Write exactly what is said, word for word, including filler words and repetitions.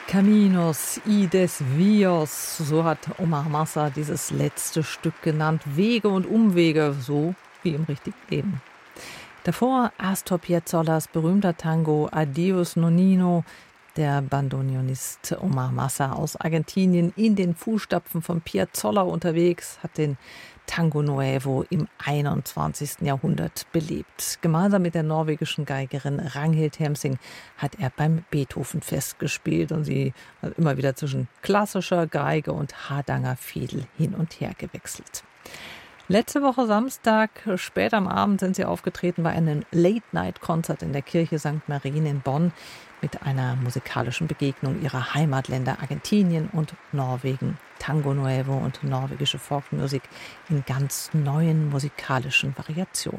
Caminos y Desvíos, so hat Omar Massa dieses letzte Stück genannt. Wege und Umwege, so wie im richtigen Leben. Davor Astor Piazzolla's berühmter Tango Adiós Nonino, der Bandoneonist Omar Massa aus Argentinien in den Fußstapfen von Piazzolla unterwegs, hat den Tango Nuevo im einundzwanzigsten Jahrhundert belebt. Gemeinsam mit der norwegischen Geigerin Ragnhild Hemsing hat er beim Beethovenfest gespielt und sie hat immer wieder zwischen klassischer Geige und Hardanger Fiedel hin und her gewechselt. Letzte Woche Samstag, spät am Abend, sind sie aufgetreten bei einem Late-Night-Konzert in der Kirche Sankt Marien in Bonn mit einer musikalischen Begegnung ihrer Heimatländer Argentinien und Norwegen. Tango Nuevo und norwegische Folkmusik in ganz neuen musikalischen Variationen.